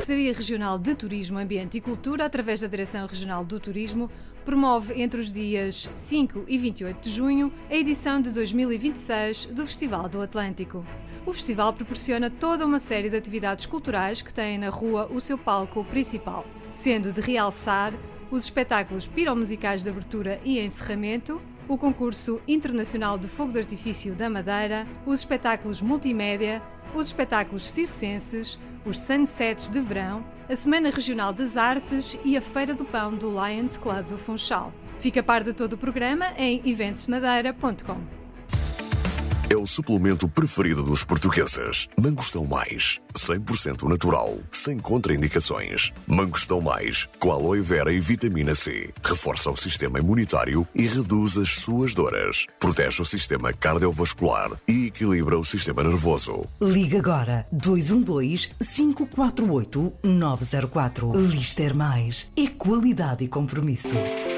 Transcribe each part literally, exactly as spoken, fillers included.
Secretaria Regional de Turismo, Ambiente e Cultura, através da Direção Regional do Turismo, promove entre os dias cinco e vinte e oito de junho a edição de dois mil e vinte e seis do Festival do Atlântico. O festival proporciona toda uma série de atividades culturais que têm na rua o seu palco principal, sendo de realçar os espetáculos piromusicais de abertura e encerramento, o concurso internacional de fogo de artifício da Madeira, os espetáculos multimédia, os espetáculos circenses, os sunsets de verão, a Semana Regional das Artes e a Feira do Pão do Lions Club do Funchal. Fica a par de todo o programa em eventos madeira ponto com. É o suplemento preferido dos portugueses. Mangostão Mais, cem por cento natural, sem contraindicações. Mangostão Mais, com aloe vera e vitamina C. Reforça o sistema imunitário e reduz as suas dores. Protege o sistema cardiovascular e equilibra o sistema nervoso. Liga agora dois um dois, cinco quatro oito, nove zero quatro. Lister Mais é qualidade e compromisso.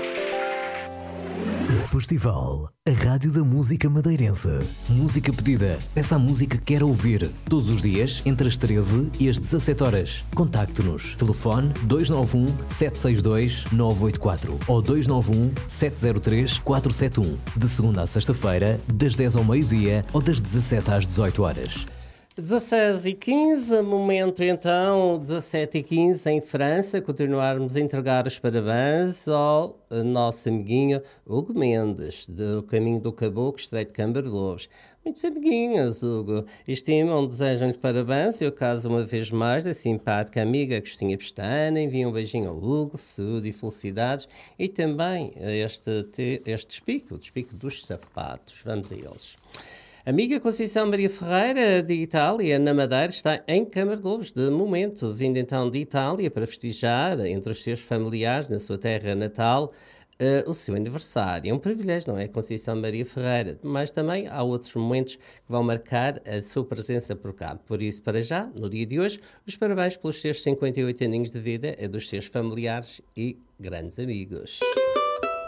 Festival, a rádio da música madeirense. Música pedida. Peça a música que quer ouvir. Todos os dias, entre as treze e as dezassete horas. Contacte-nos. Telefone dois nove um, sete seis dois, nove oito quatro ou dois nove um, sete zero três, quatro sete um. De segunda a sexta-feira, das dez ao meio-dia ou das dezassete às dezoito horas. dezasseis e quinze, momento então, dezassete e quinze em França, continuarmos a entregar os parabéns ao nosso amiguinho Hugo Mendes, do Caminho do Caboclo, Estreito de Câmara de Lobos. Muitos amiguinhos, Hugo, estimam, desejam-lhe parabéns e o caso uma vez mais da simpática amiga Agostinha Pestana, envia um beijinho ao Hugo, saúde e felicidades e também a este, este despique, o despique dos sapatos. Vamos a eles. Amiga Conceição Maria Ferreira, de Itália, na Madeira, está em Câmara de Lobos, de momento, vindo então de Itália para festejar, entre os seus familiares, na sua terra natal, uh, o seu aniversário. É um privilégio, não é, Conceição Maria Ferreira? Mas também há outros momentos que vão marcar a sua presença por cá. Por isso, para já, no dia de hoje, os parabéns pelos seus cinquenta e oito aninhos de vida, é dos seus familiares e grandes amigos.